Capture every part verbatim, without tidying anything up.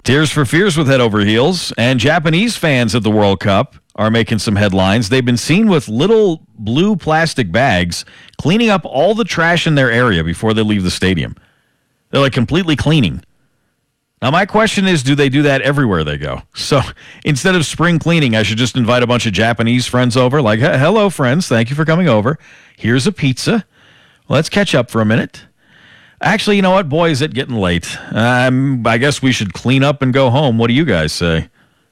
Tears for Fears with Head Over Heels, and Japanese fans at the World Cup are making some headlines. They've been seen with little blue plastic bags cleaning up all the trash in their area before they leave the stadium. They're like completely cleaning. Now, my question is, do they do that everywhere they go? So instead of spring cleaning, I should just invite a bunch of Japanese friends over. Like, hello, friends. Thank you for coming over. Here's a pizza. Let's catch up for a minute. Actually, you know what? Boy, is it getting late. Um, I guess we should clean up and go home. What do you guys say?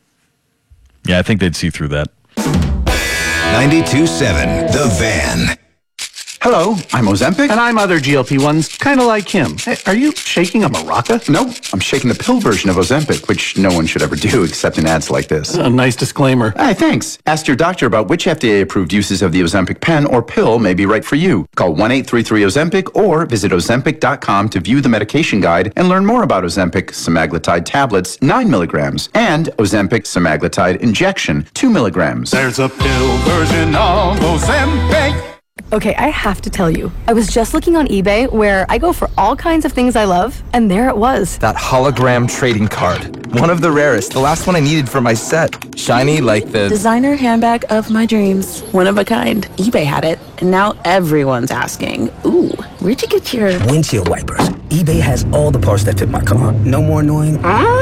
Yeah, I think they'd see through that. ninety-two point seven, The Van. Hello, I'm Ozempic. And I'm other G L P ones, kind of like him. Hey, are you shaking a maraca? No, I'm shaking the pill version of Ozempic, which no one should ever do except in ads like this. A nice disclaimer. Hey, thanks. Ask your doctor about which F D A-approved uses of the Ozempic pen or pill may be right for you. Call one eight three three Ozempic or visit ozempic dot com to view the medication guide and learn more about Ozempic semaglutide tablets, nine milligrams, and Ozempic semaglutide injection, two milligrams. There's a pill version of Ozempic. Okay, I have to tell you, I was just looking on eBay where I go for all kinds of things I love, and there it was. That hologram trading card. One of the rarest, the last one I needed for my set. Shiny like the... designer handbag of my dreams. One of a kind. eBay had it, and now everyone's asking, ooh, where'd you get your... windshield wipers. eBay has all the parts that fit my car. No more annoying...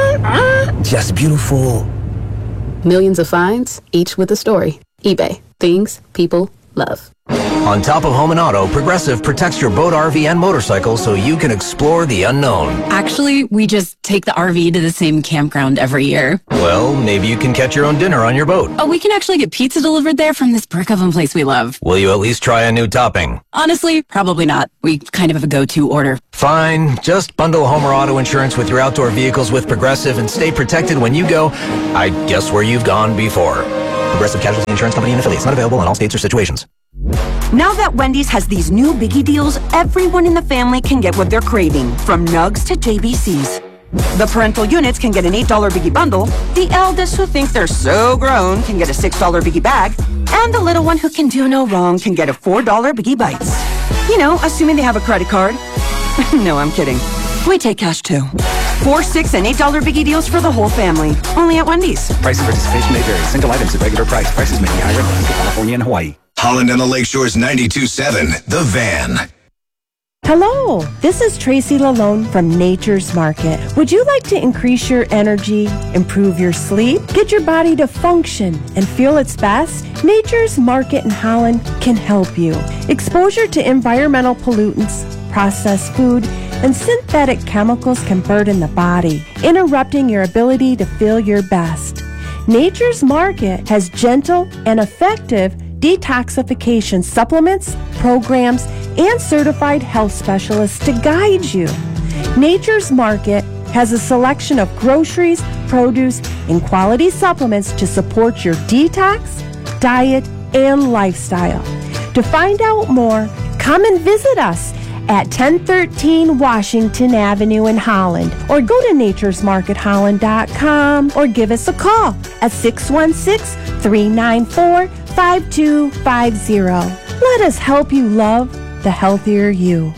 just beautiful. Millions of finds, each with a story. eBay. Things people love. On top of home and auto, Progressive protects your boat, R V, and motorcycle so you can explore the unknown. Actually, we just take the R V to the same campground every year. Well, maybe you can catch your own dinner on your boat. Oh, we can actually get pizza delivered there from this brick oven place we love. Will you at least try a new topping? Honestly, probably not. We kind of have a go-to order. Fine. Just bundle home or auto insurance with your outdoor vehicles with Progressive and stay protected when you go, I guess, where you've gone before. Progressive Casualty Insurance Company and affiliates. Not available in all states or situations. Now that Wendy's has these new biggie deals, everyone in the family can get what they're craving, from nugs to J B Cs. The parental units can get an eight dollar biggie bundle, the eldest who think they're so grown can get a six dollar biggie bag, and the little one who can do no wrong can get a four dollar biggie bites. You know, assuming they have a credit card. No, I'm kidding. We take cash too. Four, six, and eight dollar biggie deals for the whole family. Only at Wendy's. Price and participation may vary. Single items at regular price. Prices may be higher in California and Hawaii. Holland and the Lakeshore's ninety-two point seven, The Van. Hello, this is Tracy Lalone from Nature's Market. Would you like to increase your energy, improve your sleep, get your body to function and feel its best? Nature's Market in Holland can help you. Exposure to environmental pollutants, processed food, and synthetic chemicals can burden the body, interrupting your ability to feel your best. Nature's Market has gentle and effective detoxification supplements, programs, and certified health specialists to guide you. Nature's Market has a selection of groceries, produce, and quality supplements to support your detox, diet, and lifestyle. To find out more, come and visit us at ten thirteen Washington Avenue in Holland, or go to natures market holland dot com, or give us a call at six one six, three nine four, five two five zero. Let us help you love the healthier you.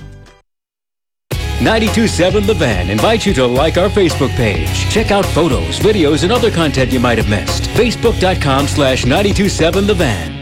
ninety-two point seven The Van invites you to like our Facebook page. Check out photos, videos, and other content you might have missed. Facebook dot com slash ninety-two point seven The Van.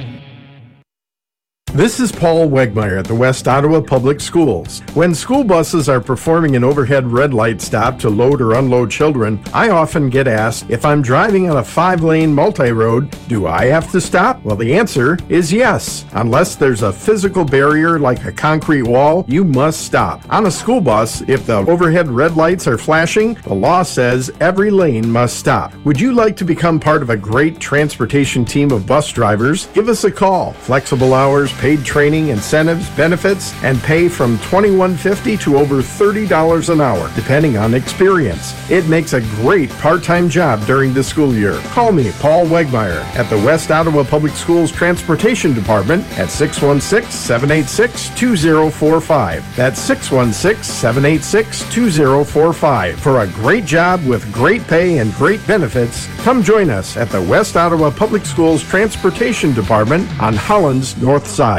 This is Paul Wegmeyer at the West Ottawa Public Schools. When school buses are performing an overhead red light stop to load or unload children, I often get asked, if I'm driving on a five-lane multi-road, do I have to stop? Well, the answer is yes. Unless there's a physical barrier like a concrete wall, you must stop. On a school bus, if the overhead red lights are flashing, the law says every lane must stop. Would you like to become part of a great transportation team of bus drivers? Give us a call. Flexible hours, paid training, incentives, benefits, and pay from twenty-one fifty to over thirty dollars an hour, depending on experience. It makes a great part-time job during the school year. Call me, Paul Wegmeyer, at the West Ottawa Public Schools Transportation Department at six one six, seven eight six, two zero four five. That's six one six, seven eight six, two zero four five. For a great job with great pay and great benefits, come join us at the West Ottawa Public Schools Transportation Department on Holland's North Side.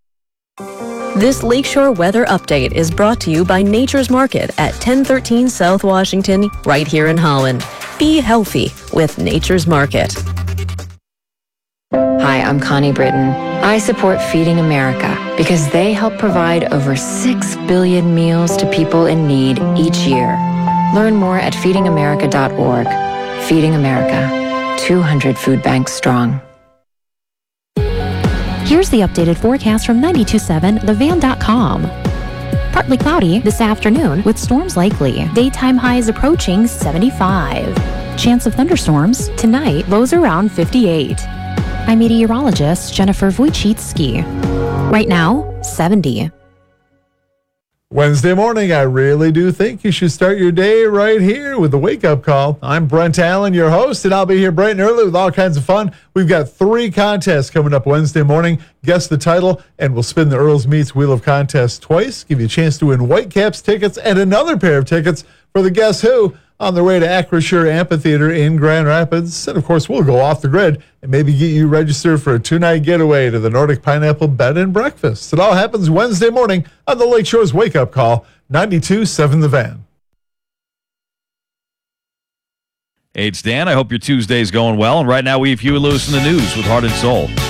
This Lakeshore Weather Update is brought to you by Nature's Market at ten thirteen South Washington, right here in Holland. Be healthy with Nature's Market. Hi, I'm Connie Britton. I support Feeding America because they help provide over six billion meals to people in need each year. Learn more at feeding america dot org. Feeding America, two hundred food banks strong. Here's the updated forecast from ninety-two point seven the van dot com. Partly cloudy this afternoon with storms likely. Daytime highs approaching seventy-five. Chance of thunderstorms tonight, lows around fifty-eight. I'm meteorologist Jennifer Wojcicki. Right now, seventy. Wednesday morning, I really do think you should start your day right here with the wake-up call. I'm Brent Allen, your host, and I'll be here bright and early with all kinds of fun. We've got three contests coming up Wednesday morning. Guess the title, and we'll spin the Earls Meets Wheel of Contests twice, give you a chance to win Whitecaps tickets and another pair of tickets for the Guess Who on their way to Acrisure Amphitheater in Grand Rapids. And, of course, we'll go off the grid and maybe get you registered for a two-night getaway to the Nordic Pineapple Bed and Breakfast. It all happens Wednesday morning on the Lakeshore's Wake Up Call, ninety-two point seven The Van. Hey, it's Dan. I hope your Tuesday's going well. And right now we have Huey Lewis in the news with Heart and Soul.